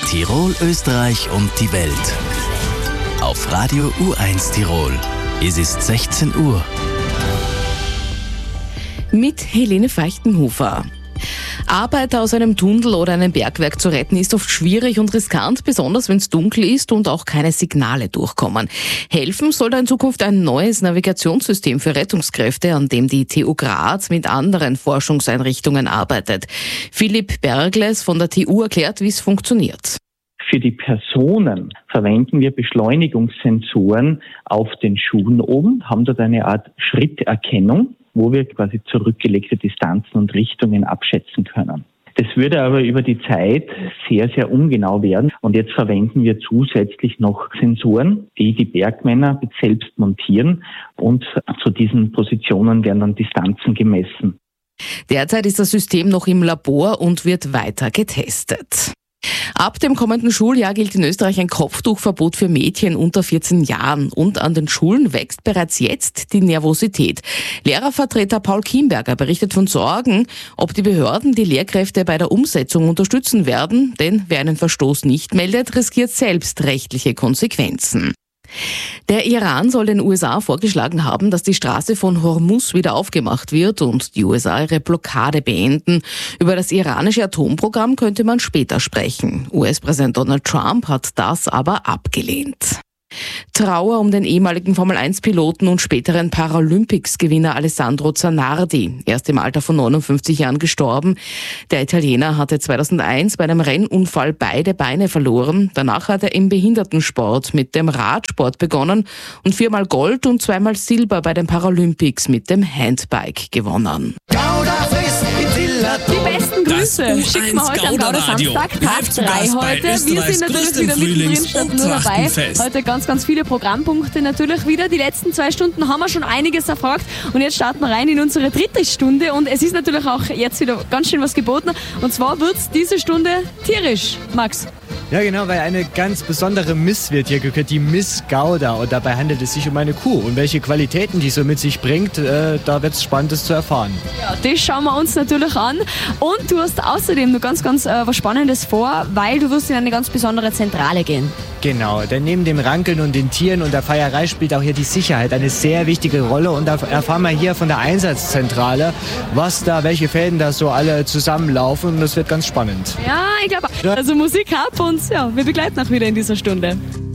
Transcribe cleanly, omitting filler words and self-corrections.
Tirol, Österreich und die Welt. Auf Radio U1 Tirol. Es ist 16 Uhr. Mit Helene Feichtenhofer. Arbeiter aus einem Tunnel oder einem Bergwerk zu retten ist oft schwierig und riskant, besonders wenn es dunkel ist und auch keine Signale durchkommen. Helfen soll da in Zukunft ein neues Navigationssystem für Rettungskräfte, an dem die TU Graz mit anderen Forschungseinrichtungen arbeitet. Philipp Bergles von der TU erklärt, wie es funktioniert. Für die Personen verwenden wir Beschleunigungssensoren auf den Schuhen oben, haben dort eine Art Schritterkennung, wo wir quasi zurückgelegte Distanzen und Richtungen abschätzen können. Das würde aber über die Zeit sehr, sehr ungenau werden. Und jetzt verwenden wir zusätzlich noch Sensoren, die die Bergmänner selbst montieren. Und zu diesen Positionen werden dann Distanzen gemessen. Derzeit ist das System noch im Labor und wird weiter getestet. Ab dem kommenden Schuljahr gilt in Österreich ein Kopftuchverbot für Mädchen unter 14 Jahren. Und an den Schulen wächst bereits jetzt die Nervosität. Lehrervertreter Paul Kienberger berichtet von Sorgen, ob die Behörden die Lehrkräfte bei der Umsetzung unterstützen werden. Denn wer einen Verstoß nicht meldet, riskiert selbst rechtliche Konsequenzen. Der Iran soll den USA vorgeschlagen haben, dass die Straße von Hormuz wieder aufgemacht wird und die USA ihre Blockade beenden. Über das iranische Atomprogramm könnte man später sprechen. US-Präsident Donald Trump hat das aber abgelehnt. Trauer um den ehemaligen Formel-1-Piloten und späteren Paralympics-Gewinner Alessandro Zanardi. Er ist im Alter von 59 Jahren gestorben. Der Italiener hatte 2001 bei einem Rennunfall beide Beine verloren. Danach hat er im Behindertensport mit dem Radsport begonnen und 4-mal Gold und 2-mal Silber bei den Paralympics mit dem Handbike gewonnen. Die besten Grüße schicken wir heute am Gauder-Samstag, Tag 3 heute. Wir sind natürlich wieder mittendrin statt nur dabei. Heute ganz viele Programmpunkte natürlich wieder. Die letzten 2 Stunden haben wir schon einiges erfragt und jetzt starten wir rein in unsere 3. Stunde und es ist natürlich auch jetzt wieder ganz schön was geboten und zwar wird es diese Stunde tierisch, Max. Ja genau, weil eine ganz besondere Miss wird hier gekürt, die Miss Gauda und dabei handelt es sich um eine Kuh und welche Qualitäten die so mit sich bringt, da wird es Spannendes zu erfahren. Ja, das schauen wir uns natürlich an und du hast außerdem noch ganz was Spannendes vor, weil du wirst in eine ganz besondere Zentrale gehen. Genau, denn neben dem Rankeln und den Tieren und der Feierei spielt auch hier die Sicherheit eine sehr wichtige Rolle und da erfahren wir hier von der Einsatzzentrale, welche Fäden da so alle zusammenlaufen und das wird ganz spannend. Ja, ich glaube, also Musik ab und ja, wir begleiten auch wieder in dieser Stunde.